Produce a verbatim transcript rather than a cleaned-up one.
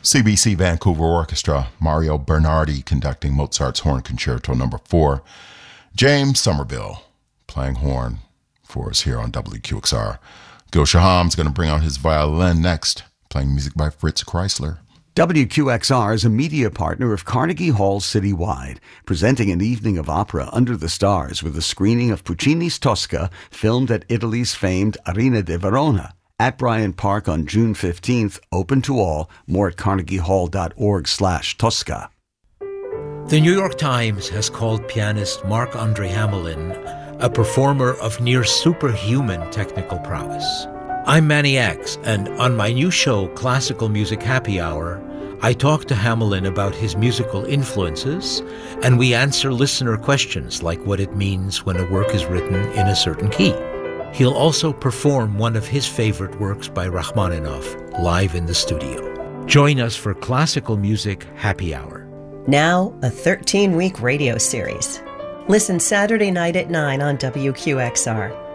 C B C Vancouver Orchestra, Mario Bernardi conducting Mozart's Horn Concerto number four. James Somerville playing horn for us here on W Q X R. Gil Shaham's going to bring out his violin next, playing music by Fritz Kreisler. W Q X R is a media partner of Carnegie Hall Citywide, presenting an evening of opera under the stars with a screening of Puccini's Tosca, filmed at Italy's famed Arena di Verona. At Bryant Park on June fifteenth, open to all. More at carnegiehall.org slash Tosca. The New York Times has called pianist Marc-Andre Hamelin a performer of near superhuman technical prowess. I'm Manny X, and on my new show, Classical Music Happy Hour, I talk to Hamelin about his musical influences, and we answer listener questions like what it means when a work is written in a certain key. He'll also perform one of his favorite works by Rachmaninoff live in the studio. Join us for Classical Music Happy Hour. Now, a thirteen-week radio series. Listen Saturday night at nine on W Q X R.